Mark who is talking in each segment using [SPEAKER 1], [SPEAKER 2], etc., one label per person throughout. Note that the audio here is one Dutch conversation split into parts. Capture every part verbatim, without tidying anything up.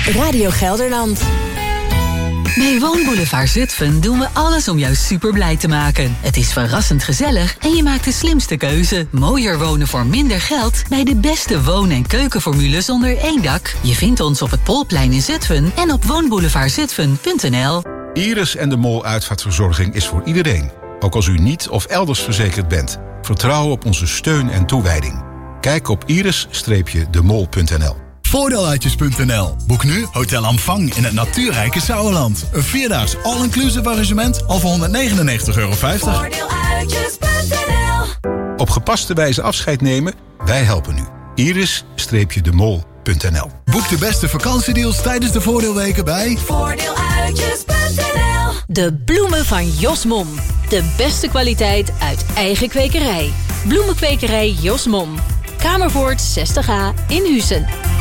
[SPEAKER 1] Radio Gelderland.
[SPEAKER 2] Bij Woonboulevard Zutphen doen we alles om jou super blij te maken. Het is verrassend gezellig en je maakt de slimste keuze. Mooier wonen voor minder geld bij de beste woon- en keukenformules onder één dak. Je vindt ons op het Polplein in Zutphen en op woonboulevard zutphen punt n l.
[SPEAKER 3] Iris en de Mol Uitvaartverzorging is voor iedereen. Ook als u niet of elders verzekerd bent. Vertrouw op onze steun en toewijding. Kijk op iris de mol punt n l.
[SPEAKER 4] Voordeeluitjes punt n l. Boek nu Hotel Amfang in het natuurrijke Sauerland. Een vierdaags all-inclusive arrangement al voor honderdnegenennegentig euro vijftig.
[SPEAKER 1] Voordeeluitjes punt n l.
[SPEAKER 3] Op gepaste wijze afscheid nemen? Wij helpen u. iris de mol punt n l.
[SPEAKER 4] Boek de beste vakantiedeals tijdens de voordeelweken bij
[SPEAKER 1] Voordeeluitjes punt n l. De bloemen van Jos Mom. De beste kwaliteit uit eigen kwekerij. Bloemenkwekerij Jos Mom. Kamervoort zestig A in Huissen.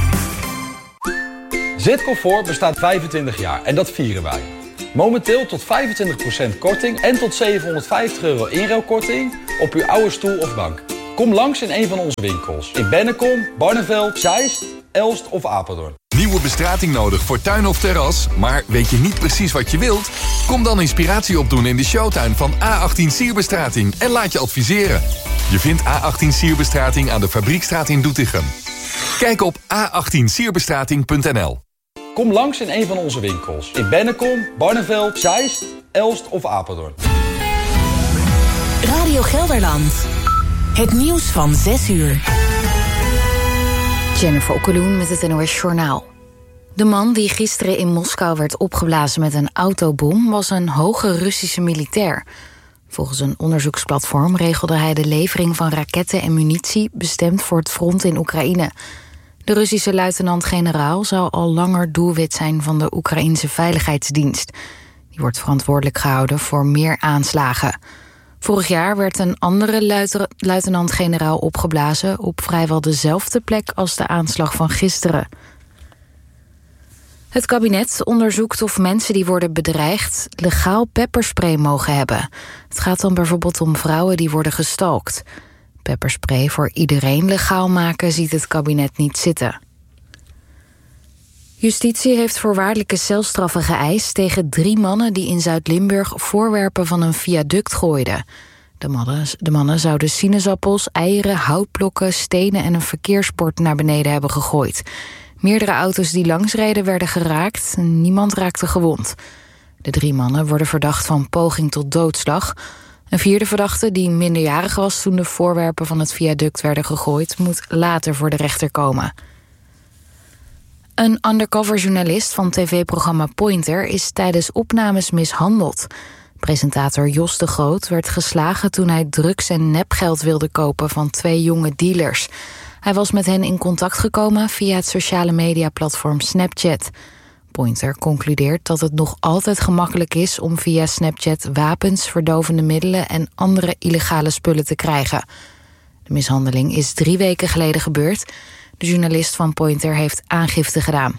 [SPEAKER 5] Zitcomfort bestaat vijfentwintig jaar en dat vieren wij. Momenteel tot vijfentwintig procent korting en tot zevenhonderdvijftig euro inruilkorting op uw oude stoel of bank. Kom langs in een van onze winkels. In Bennekom, Barneveld, Zeist, Elst of Apeldoorn.
[SPEAKER 6] Nieuwe bestrating nodig voor tuin of terras, maar weet je niet precies wat je wilt? Kom dan inspiratie opdoen in de showtuin van A achttien Sierbestrating en laat je adviseren. Je vindt A achttien Sierbestrating aan de Fabriekstraat in Doetinchem. Kijk op a achttien sierbestrating punt n l.
[SPEAKER 5] Kom langs in een van onze winkels. In Bennekom, Barneveld, Zeist, Elst of Apeldoorn.
[SPEAKER 1] Radio Gelderland. Het nieuws van zes uur.
[SPEAKER 7] Jennifer Okkeloen met het N O S Journaal. De man die gisteren in Moskou werd opgeblazen met een autobom was een hoge Russische militair. Volgens een onderzoeksplatform regelde hij de levering van raketten en munitie bestemd voor het front in Oekraïne. De Russische luitenant-generaal zou al langer doelwit zijn van de Oekraïnse Veiligheidsdienst. Die wordt verantwoordelijk gehouden voor meer aanslagen. Vorig jaar werd een andere luitenant-generaal opgeblazen op vrijwel dezelfde plek als de aanslag van gisteren. Het kabinet onderzoekt of mensen die worden bedreigd legaal pepperspray mogen hebben. Het gaat dan bijvoorbeeld om vrouwen die worden gestalkt. Pepperspray voor iedereen legaal maken ziet het kabinet niet zitten. Justitie heeft voorwaardelijke celstraffen geëist tegen drie mannen die in Zuid-Limburg voorwerpen van een viaduct gooiden. De mannen, de mannen zouden sinaasappels, eieren, houtblokken, stenen en een verkeersbord naar beneden hebben gegooid. Meerdere auto's die langsreden werden geraakt en niemand raakte gewond. De drie mannen worden verdacht van poging tot doodslag. Een vierde verdachte, die minderjarig was toen de voorwerpen van het viaduct werden gegooid, moet later voor de rechter komen. Een undercover journalist van tv-programma Pointer is tijdens opnames mishandeld. Presentator Jos de Groot werd geslagen toen hij drugs en nepgeld wilde kopen van twee jonge dealers. Hij was met hen in contact gekomen via het sociale mediaplatform Snapchat. Pointer concludeert dat het nog altijd gemakkelijk is om via Snapchat wapens, verdovende middelen en andere illegale spullen te krijgen. De mishandeling is drie weken geleden gebeurd. De journalist van Pointer heeft aangifte gedaan.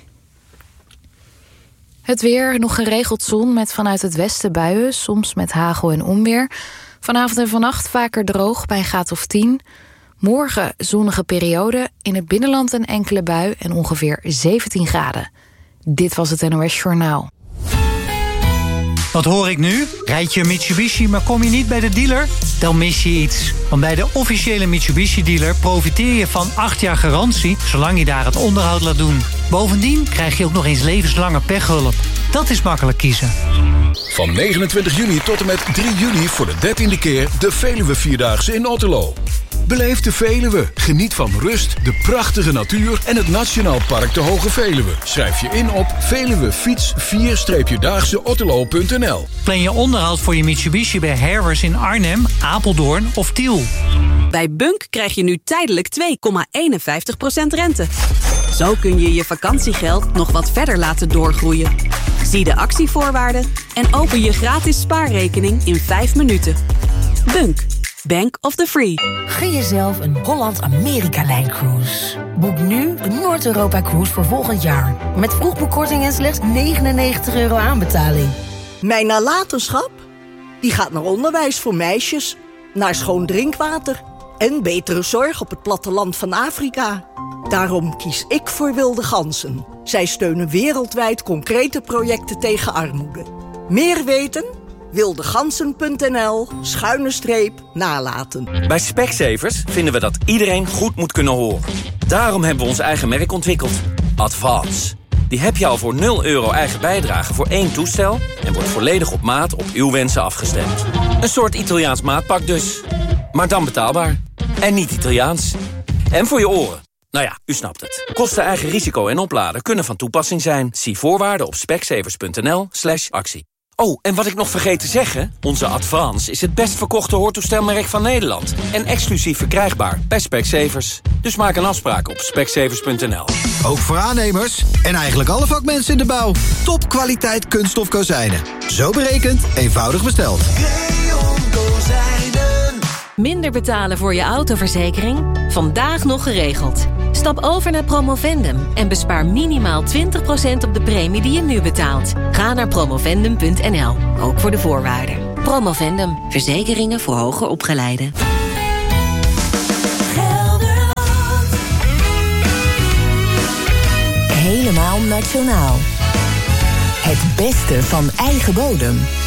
[SPEAKER 7] Het weer, nog geregeld zon met vanuit het westen buien, soms met hagel en onweer. Vanavond en vannacht vaker droog bij een graad of tien. Morgen zonnige periode, in het binnenland een enkele bui en ongeveer zeventien graden. Dit was het N O S Journaal.
[SPEAKER 8] Wat hoor ik nu? Rijd je een Mitsubishi, maar kom je niet bij de dealer? Dan mis je iets. Want bij de officiële Mitsubishi-dealer profiteer je van acht jaar garantie, zolang je daar het onderhoud laat doen. Bovendien krijg je ook nog eens levenslange pechhulp. Dat is makkelijk kiezen.
[SPEAKER 9] Van negenentwintig juni tot en met drie juli voor de dertiende keer de Veluwe Vierdaagse in Otterlo. Beleef de Veluwe, geniet van rust, de prachtige natuur en het Nationaal Park de Hoge Veluwe. Schrijf je in op veluwefiets vier daagse otterlo punt n l.
[SPEAKER 8] Plan je onderhoud voor je Mitsubishi bij Harris in Arnhem, Apeldoorn of Tiel.
[SPEAKER 10] Bij Bunk krijg je nu tijdelijk twee komma eenenvijftig procent rente. Zo kun je je vakantiegeld nog wat verder laten doorgroeien. Zie de actievoorwaarden en open je gratis spaarrekening in vijf minuten. Bunk. Bank of the Free.
[SPEAKER 11] Gun jezelf een Holland-Amerika-lijncruise. Boek nu een Noord-Europa-cruise voor volgend jaar. Met vroegboekkorting en slechts negenennegentig euro aanbetaling.
[SPEAKER 12] Mijn nalatenschap? Die gaat naar onderwijs voor meisjes, naar schoon drinkwater en betere zorg op het platteland van Afrika. Daarom kies ik voor Wilde Ganzen. Zij steunen wereldwijd concrete projecten tegen armoede. Meer weten? wildegansen.nl schuine streep nalaten.
[SPEAKER 13] Bij Specsavers vinden we dat iedereen goed moet kunnen horen. Daarom hebben we ons eigen merk ontwikkeld. Advance. Die heb je al voor nul euro eigen bijdrage voor één toestel en wordt volledig op maat op uw wensen afgestemd. Een soort Italiaans maatpak dus. Maar dan betaalbaar. En niet Italiaans. En voor je oren. Nou ja, u snapt het. Kosten, eigen risico en opladen kunnen van toepassing zijn. Zie voorwaarden op specsavers.nl slash actie. Oh, en wat ik nog vergeet te zeggen, onze Advance is het best verkochte hoortoestelmerk van Nederland. En exclusief verkrijgbaar bij Specsavers. Dus maak een afspraak op specsavers punt n l.
[SPEAKER 14] Ook voor aannemers en eigenlijk alle vakmensen in de bouw. Topkwaliteit kunststof kozijnen. Zo berekend, eenvoudig besteld.
[SPEAKER 15] Minder betalen voor je autoverzekering? Vandaag nog geregeld. Stap over naar Promovendum en bespaar minimaal twintig procent op de premie die je nu betaalt. Ga naar promovendum punt n l, ook voor de voorwaarden. Promovendum, verzekeringen voor hoger opgeleiden.
[SPEAKER 16] Helemaal nationaal. Het beste van eigen bodem.